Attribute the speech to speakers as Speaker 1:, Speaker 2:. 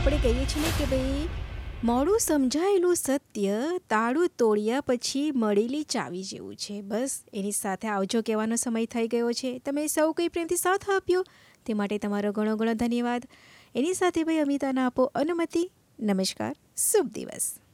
Speaker 1: આપણે કહીએ છીએ ને કે ભાઈ મોડું સમજાયેલું સત્ય તાળું તોડ્યા પછી મળેલી ચાવી જેવું છે. બસ એની સાથે આવજો કહેવાનો સમય થઈ ગયો છે. તમે સૌ કંઈ પ્રેમથી સાથ આપ્યો તે માટે તમારો ઘણો ઘણો ધન્યવાદ. એની સાથે ભાઈ અમિતાને આપો અનુમતિ. નમસ્કાર, શુભ દિવસ.